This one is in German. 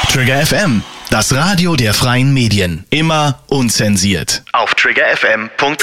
Trigger FM, das Radio der freien Medien. Immer unzensiert. Auf triggerfm.de